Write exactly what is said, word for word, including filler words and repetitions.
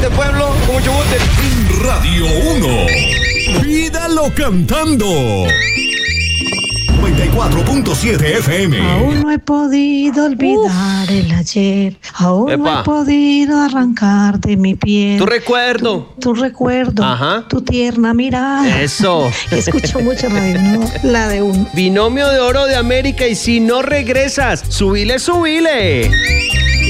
este pueblo, con mucho gusto. Radio uno. Pídalo cantando. noventa y cuatro punto siete F M. Aún no he podido olvidar Uf. el ayer. Aún Epa. no he podido arrancar de mi piel. Tu recuerdo. Tu, tu recuerdo. Ajá. Tu tierna mirada. Eso. Escucho mucho radio, ¿no? La de un. Binomio de oro de América y si no regresas, subile, subile.